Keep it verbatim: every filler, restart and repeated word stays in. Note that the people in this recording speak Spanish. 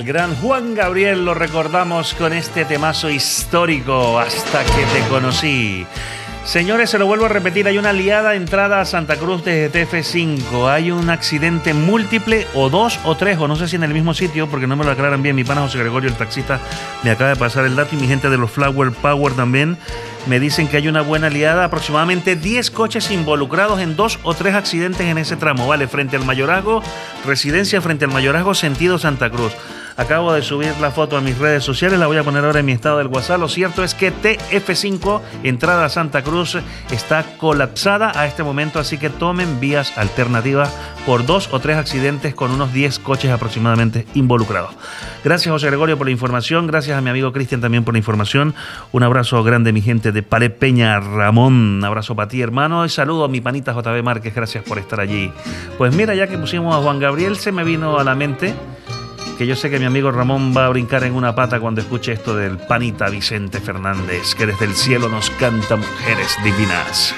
gran Juan Gabriel lo recordamos con este temazo histórico, Hasta que te conocí. Señores, se lo vuelvo a repetir, hay una liada entrada a Santa Cruz desde T F cinco. Hay un accidente múltiple, o dos o tres, o no sé si en el mismo sitio, porque no me lo aclaran bien. Mi pana José Gregorio, el taxista, me acaba de pasar el dato, y mi gente de los Flower Power también me dicen que hay una buena liada, aproximadamente diez coches involucrados en dos o tres accidentes en ese tramo, ¿vale? Frente al Mayorazgo, residencia frente al Mayorazgo, sentido Santa Cruz. Acabo de subir la foto a mis redes sociales, la voy a poner ahora en mi estado del WhatsApp. Lo cierto es que T F cinco, entrada a Santa Cruz, está colapsada a este momento, así que tomen vías alternativas por dos o tres accidentes con unos diez coches aproximadamente involucrados. Gracias, José Gregorio, por la información. Gracias a mi amigo Cristian también por la información. Un abrazo grande, mi gente de Pared Peña, Ramón. Un abrazo para ti, hermano. Y saludo a mi panita J B Márquez. Gracias por estar allí. Pues mira, ya que pusimos a Juan Gabriel, se me vino a la mente que yo sé que mi amigo Ramón va a brincar en una pata cuando escuche esto del panita Vicente Fernández, que desde el cielo nos canta Mujeres Divinas.